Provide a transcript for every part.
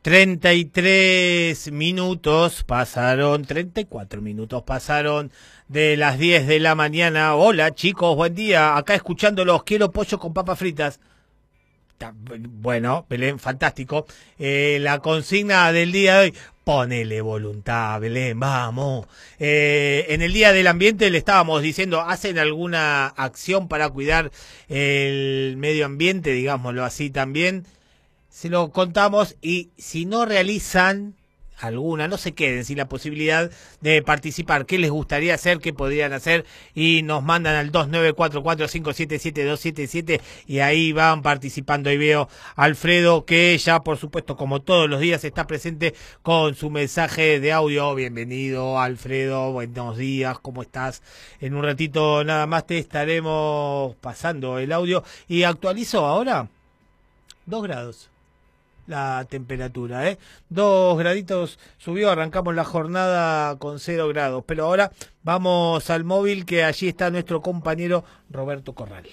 33 minutos pasaron, 34 minutos pasaron de las 10 de la mañana. Hola chicos, buen día. Acá escuchándolos, quiero pollo con papas fritas. Bueno, Belén, fantástico. La consigna del día de hoy, ponele voluntad, Belén, vamos. En el Día del Ambiente le estábamos diciendo, ¿hacen alguna acción para cuidar el medio ambiente, digámoslo así también? Se lo contamos y si no realizan alguna, no se queden sin la posibilidad de participar. ¿Qué les gustaría hacer? ¿Qué podrían hacer? Y nos mandan al 2944-577-277 y ahí van participando. Y veo a Alfredo que ya, por supuesto, como todos los días, está presente con su mensaje de audio. Bienvenido, Alfredo. Buenos días, ¿cómo estás? En un ratito nada más te estaremos pasando el audio. Y actualizo ahora 2 grados. La temperatura, 2 graditos subió, arrancamos la jornada con 0 grados, pero ahora vamos al móvil que allí está nuestro compañero Roberto Corral.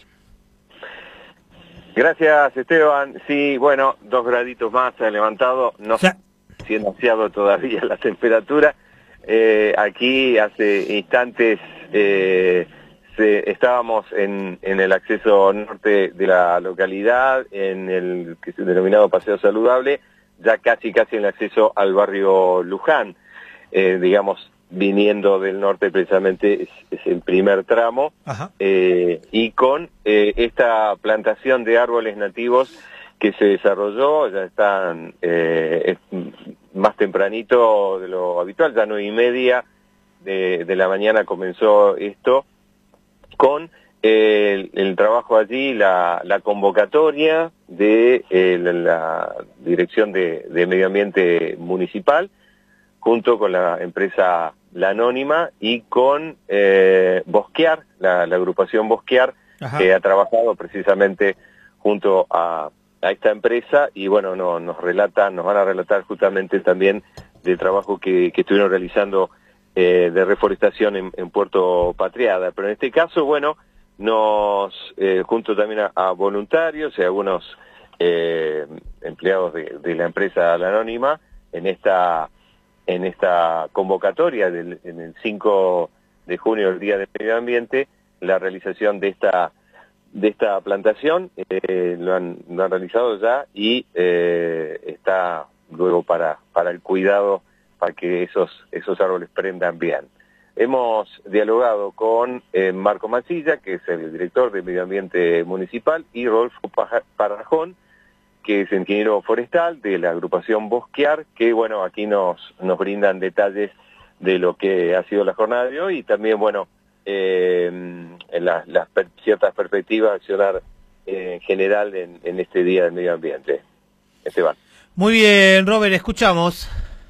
Gracias, Esteban. Sí, bueno, 2 graditos más se ha levantado, no siendo demasiado todavía la temperatura. Aquí hace instantes estábamos en el acceso norte de la localidad, en el que es el denominado Paseo Saludable, ya casi en el acceso al barrio Luján, digamos, viniendo del norte precisamente es el primer tramo, y con esta plantación de árboles nativos que se desarrolló, ya están más tempranito de lo habitual, ya 9:30 de la mañana comenzó esto, con el trabajo allí, la convocatoria de la Dirección de Medio Ambiente Municipal, junto con la empresa La Anónima y con Bosquear, la agrupación Bosquear, que ha trabajado precisamente junto a esta empresa, y bueno, nos van a relatar justamente también del trabajo que estuvieron realizando de reforestación en Puerto Patriada. Pero en este caso, bueno, junto también a voluntarios y a algunos empleados de la empresa La Anónima, en esta convocatoria en el 5 de junio, el Día del Medio Ambiente, la realización de esta plantación, lo han realizado ya, y está luego para el cuidado, para que esos árboles prendan bien. Hemos dialogado con Marco Mancilla, que es el director de Medio Ambiente Municipal, y Rodolfo Parrajón, que es ingeniero forestal de la agrupación Bosquear, que bueno, aquí nos brindan detalles de lo que ha sido la jornada de hoy, y también bueno, en ciertas perspectivas de accionar en general en este Día del Medio Ambiente. Esteban. Muy bien, Robert, escuchamos.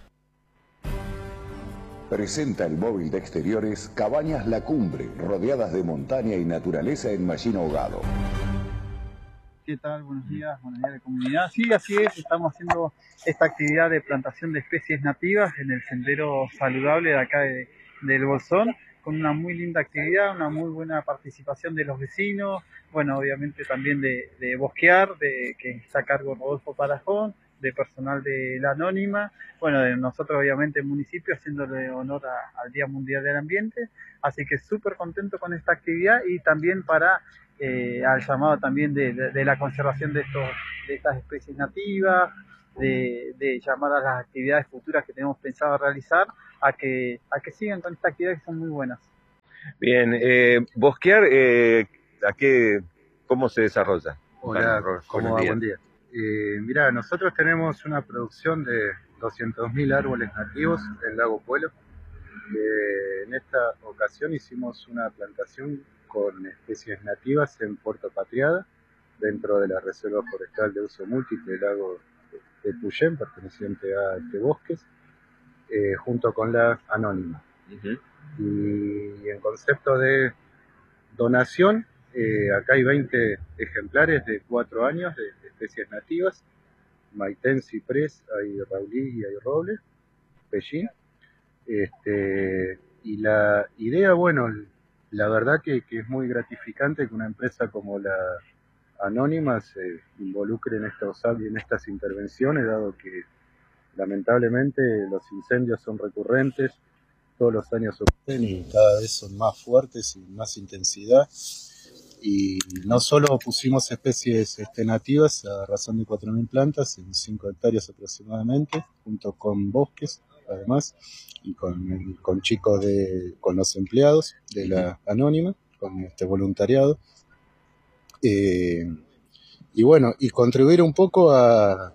Presenta el móvil de exteriores Cabañas La Cumbre, rodeadas de montaña y naturaleza en Machín Ahogado. ¿Qué tal? Buenos días de comunidad. Sí, así es, estamos haciendo esta actividad de plantación de especies nativas en el sendero saludable de acá del Bolsón, con una muy linda actividad, una muy buena participación de los vecinos, bueno, obviamente también de Bosquear, que está a cargo Rodolfo Parajón, de personal de La Anónima, bueno, de nosotros obviamente el municipio, haciéndole honor al Día Mundial del Ambiente, así que súper contento con esta actividad, y también al llamado también de la conservación de estas especies nativas, de llamar a las actividades futuras que tenemos pensado realizar a que sigan con estas actividades que son muy buenas. Bien, Bosquear, ¿cómo se desarrolla? Hola, ¿cómo va? Buen día. Mira, nosotros tenemos una producción de 200.000 árboles nativos en Lago Puelo. En esta ocasión hicimos una plantación con especies nativas en Puerto Patriada, dentro de la Reserva Forestal de Uso Múltiple del Lago de Puyén, perteneciente a Bosques, junto con La Anónima. Y en concepto de donación, acá hay 20 ejemplares de 4 años de especies nativas: maitén, ciprés, hay raulí y hay roble, pellín. Y la idea, bueno, la verdad que es muy gratificante que una empresa como La Anónima se involucre en estas intervenciones, dado que lamentablemente los incendios son recurrentes, todos los años ocurren y cada vez son más fuertes y más intensidad. Y no solo pusimos especies nativas a razón de 4.000 plantas en 5 hectáreas aproximadamente, junto con bosques, además, y con chicos con los empleados de la Anónima, con este voluntariado. Y bueno, y contribuir un poco a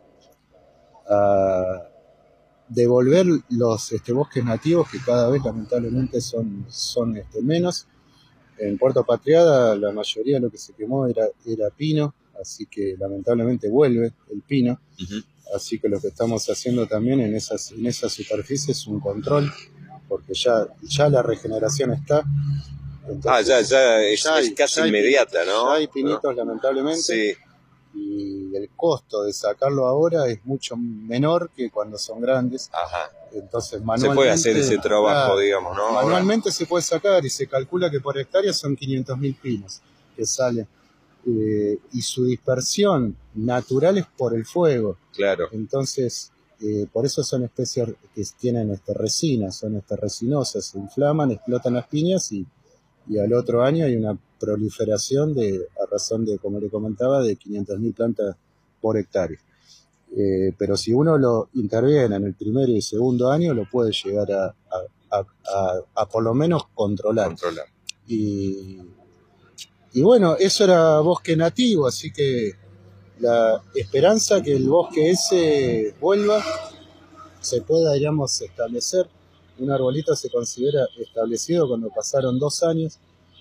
devolver los bosques nativos, que cada vez lamentablemente son menos. En Puerto Patriada la mayoría de lo que se quemó era pino, así que lamentablemente vuelve el pino. Así que lo que estamos haciendo también en esas superficies es un control, porque ya la regeneración está. Entonces, es casi inmediata, ¿no? Ya hay pinitos, lamentablemente. Sí. Y el costo de sacarlo ahora es mucho menor que cuando son grandes. Ajá. Entonces manualmente se puede hacer ese trabajo, digamos, ¿no? Manualmente se puede sacar y se calcula que por hectárea son 500.000 pinos que salen. Y su dispersión natural es por el fuego. Claro. Entonces, por eso son especies que tienen resinas, son resinosas, se inflaman, explotan las piñas y al otro año hay una proliferación a razón de, como le comentaba, de 500.000 plantas por hectárea. Pero si uno lo interviene en el primer y el segundo año, lo puede llegar a por lo menos controlar. Y bueno, eso era bosque nativo, así que la esperanza que el bosque ese vuelva, se pueda, digamos, establecer. Un arbolito se considera establecido cuando pasaron 2 años.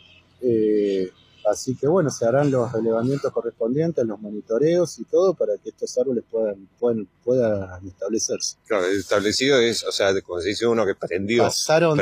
Así que bueno, se harán los relevamientos correspondientes, los monitoreos y todo para que estos árboles puedan establecerse. Claro, establecido es, o sea, como se dice uno que prendió. Pasaron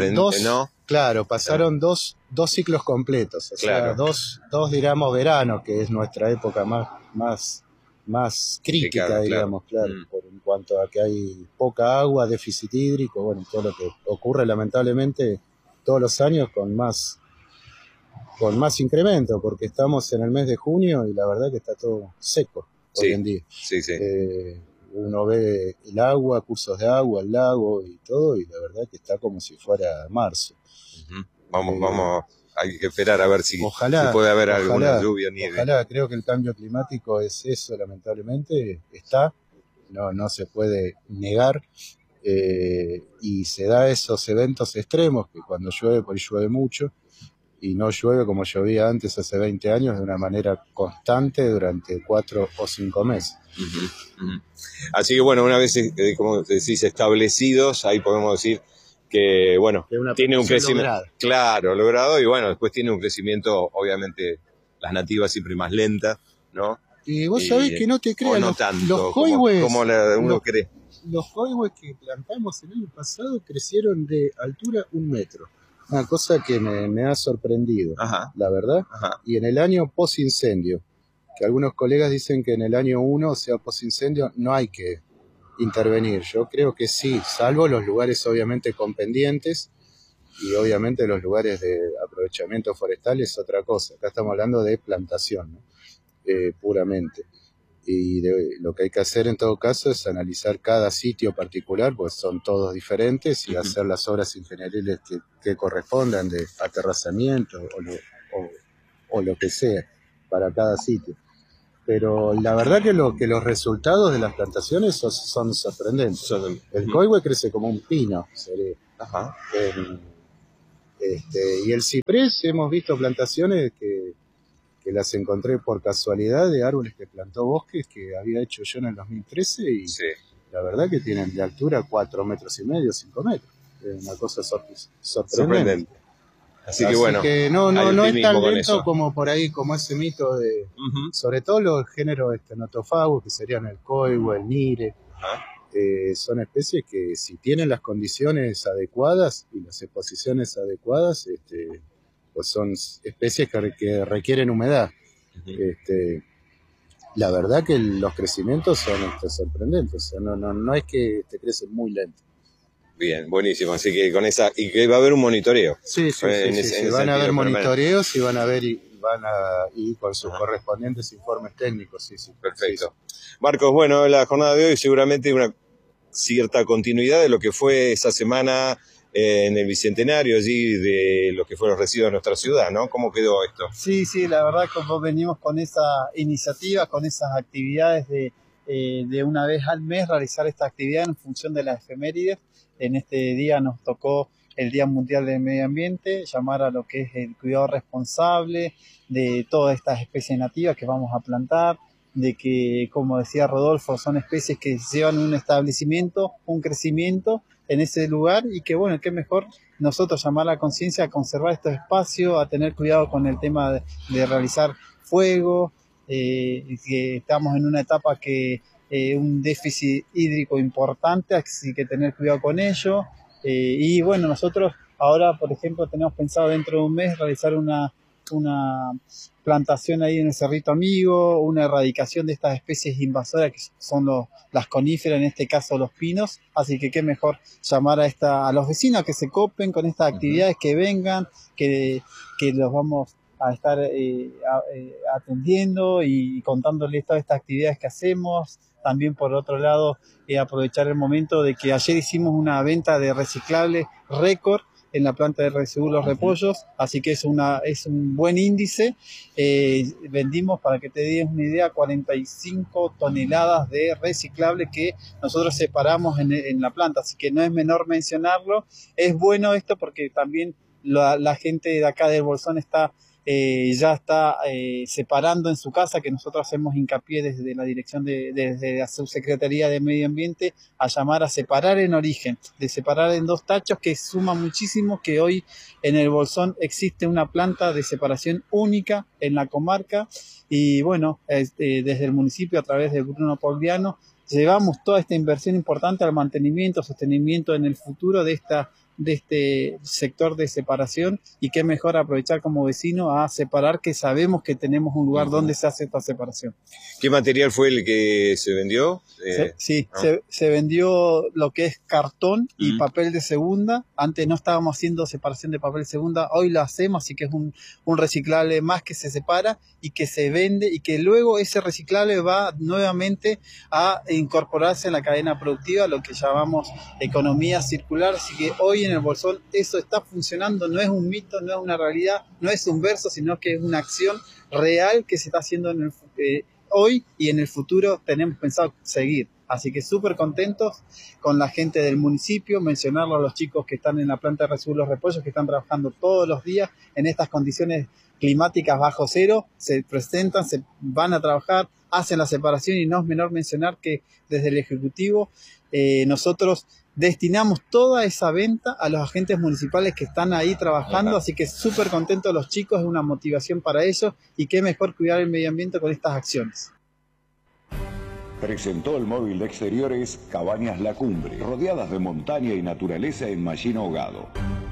dos ciclos completos, o sea, dos, digamos, veranos, que es nuestra época más crítica, digamos, claro, por en cuanto a que hay poca agua, déficit hídrico, bueno, todo lo que ocurre lamentablemente todos los años con más incremento, porque estamos en el mes de junio y la verdad que está todo seco hoy en día. Sí. Uno ve el agua, cursos de agua, el lago y todo, y la verdad que está como si fuera marzo. Vamos, hay que esperar a ver si puede haber alguna lluvia, nieve. Ojalá, creo que el cambio climático es eso, lamentablemente, no se puede negar, y se da esos eventos extremos, que cuando llueve, por ahí llueve mucho, y no llueve como llovía antes hace 20 años de una manera constante durante 4 o 5 meses. Así que bueno, una vez, como decís, establecidos, ahí podemos decir que bueno, tiene un crecimiento logrado, y bueno, después tiene un crecimiento, obviamente, las nativas siempre más lentas, ¿no? Y vos sabés que no te creas, no tanto, los coihues, como uno cree. Los coihues que plantamos el año pasado crecieron de altura 1 metro. Una cosa que me ha sorprendido, la verdad. Y en el año post-incendio, que algunos colegas dicen que en el año 1, o sea, post-incendio, no hay que intervenir. Yo creo que sí, salvo los lugares obviamente con pendientes, y obviamente los lugares de aprovechamiento forestal es otra cosa. Acá estamos hablando de plantación, ¿no? Puramente. Y lo que hay que hacer en todo caso es analizar cada sitio particular, pues son todos diferentes, y hacer las obras ingenieriles que correspondan, de aterrazamiento o lo que sea para cada sitio. Pero la verdad que los resultados de las plantaciones son sorprendentes. El coihue crece como un pino, y el ciprés, hemos visto plantaciones que las encontré por casualidad, de árboles que plantó Bosques, que había hecho yo en el 2013, y la verdad que tienen de altura 4,5 metros, 5 metros. Es una cosa sorprendente. Así que bueno, no es tan lento como por ahí, como ese mito de, sobre todo los géneros notofagos, que serían el coihue, el nire. Son especies que, si tienen las condiciones adecuadas y las exposiciones adecuadas, pues son especies que requieren humedad. La verdad que los crecimientos son sorprendentes, o sea, no es que te crecen muy lento. Bien, buenísimo, así que con esa, y que va a haber un monitoreo. Sí, van a haber monitoreos y van a ir con sus correspondientes informes técnicos. Perfecto. Marcos, bueno, la jornada de hoy seguramente cierta continuidad de lo que fue esa semana en el Bicentenario, allí de lo que fueron los residuos de nuestra ciudad, ¿no? ¿Cómo quedó esto? Sí, la verdad como venimos con esa iniciativa, con esas actividades de una vez al mes realizar esta actividad en función de las efemérides. En este día nos tocó el Día Mundial del Medio Ambiente, llamar a lo que es el cuidado responsable de todas estas especies nativas que vamos a plantar, de que, como decía Rodolfo, son especies que llevan un establecimiento, un crecimiento en ese lugar, y que bueno, qué mejor nosotros llamar a la conciencia a conservar estos espacios, a tener cuidado con el tema de realizar fuego, que estamos en una etapa que un déficit hídrico importante, así que tener cuidado con ello. Y bueno, nosotros ahora, por ejemplo, tenemos pensado dentro de un mes realizar una plantación ahí en el Cerrito Amigo, una erradicación de estas especies invasoras que son las coníferas, en este caso los pinos, así que qué mejor llamar a los vecinos que se copen con estas actividades, que vengan, que los vamos a estar atendiendo y contándoles todas estas actividades que hacemos. También, por otro lado, aprovechar el momento de que ayer hicimos una venta de reciclables récord en la planta de residuos Los Repollos, así que es un buen índice. Vendimos, para que te des una idea, 45 toneladas de reciclable que nosotros separamos en la planta, así que no es menor mencionarlo. Es bueno esto porque también la gente de acá del Bolsón ya está separando en su casa, que nosotros hacemos hincapié desde la dirección desde la Subsecretaría de Medio Ambiente a llamar a separar en origen, de separar en 2 tachos, que suma muchísimo, que hoy en el Bolsón existe una planta de separación única en la comarca. Y bueno, desde el municipio, a través de Bruno Pogliano, llevamos toda esta inversión importante al mantenimiento, sostenimiento en el futuro de este sector de separación, y qué mejor aprovechar como vecino a separar, que sabemos que tenemos un lugar donde se hace esta separación. ¿Qué material fue el que se vendió? Se vendió lo que es cartón y papel de segunda. Antes no estábamos haciendo separación de papel de segunda, hoy lo hacemos, así que es un reciclable más que se separa y que se vende, y que luego ese reciclable va nuevamente a incorporarse en la cadena productiva, lo que llamamos economía circular. Así que hoy en el Bolsón eso está funcionando, no es un mito, no es una realidad, no es un verso, sino que es una acción real que se está haciendo hoy, y en el futuro tenemos pensado seguir. Así que súper contentos con la gente del municipio, mencionarlo a los chicos que están en la planta de residuos Los Repollos, que están trabajando todos los días en estas condiciones climáticas bajo cero, se presentan, se van a trabajar, hacen la separación, y no es menor mencionar que desde el Ejecutivo nosotros destinamos toda esa venta a los agentes municipales que están ahí trabajando, así que súper contentos los chicos, es una motivación para ellos, y qué mejor cuidar el medio ambiente con estas acciones. Presentó el móvil de exteriores Cabañas La Cumbre, rodeadas de montaña y naturaleza en Machino Ahogado.